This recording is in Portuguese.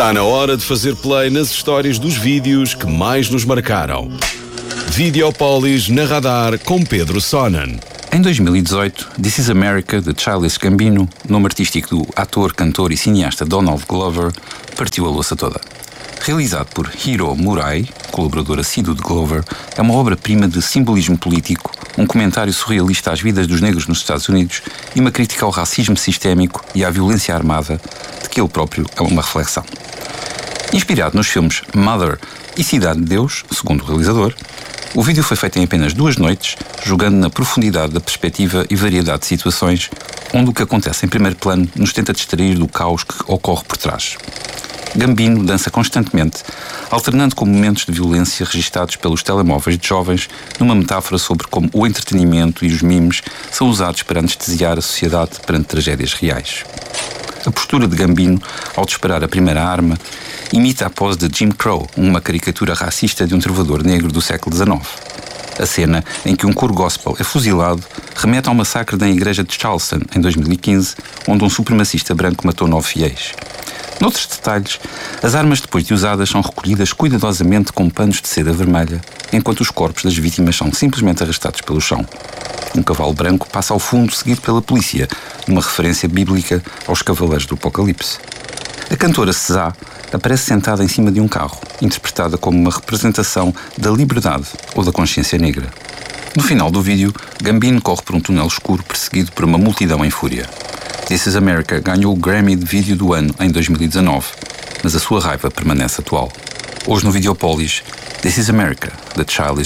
Está na hora de fazer play nas histórias dos vídeos que mais nos marcaram. Videopolis na Radar com Pedro Sonnen. Em 2018, This Is America, de Childish Gambino, nome artístico do ator, cantor e cineasta Donald Glover, partiu a louça toda. Realizado por Hiro Murai, colaborador assíduo de Glover, é uma obra-prima de simbolismo político, um comentário surrealista às vidas dos negros nos Estados Unidos e uma crítica ao racismo sistémico e à violência armada, de que ele próprio é uma reflexão. Inspirado nos filmes Mother e Cidade de Deus, segundo o realizador, o vídeo foi feito em apenas 2 noites, jogando na profundidade da perspectiva e variedade de situações, onde o que acontece em primeiro plano nos tenta distrair do caos que ocorre por trás. Gambino dança constantemente, alternando com momentos de violência registados pelos telemóveis de jovens, numa metáfora sobre como o entretenimento e os memes são usados para anestesiar a sociedade perante tragédias reais. A postura de Gambino, ao disparar a primeira arma, imita a pose de Jim Crow, uma caricatura racista de um trovador negro do século XIX. A cena em que um coro gospel é fuzilado remete ao massacre da igreja de Charleston, em 2015, onde um supremacista branco matou 9 fiéis. Noutros detalhes, as armas depois de usadas são recolhidas cuidadosamente com panos de seda vermelha, enquanto os corpos das vítimas são simplesmente arrastados pelo chão. Um cavalo branco passa ao fundo seguido pela polícia, numa referência bíblica aos cavaleiros do Apocalipse. A cantora SZA aparece sentada em cima de um carro, interpretada como uma representação da liberdade ou da consciência negra. No final do vídeo, Gambino corre por um túnel escuro perseguido por uma multidão em fúria. This Is America ganhou o Grammy de Vídeo do Ano em 2019, mas a sua raiva permanece atual. Hoje no Videopolis, This Is America, de Childish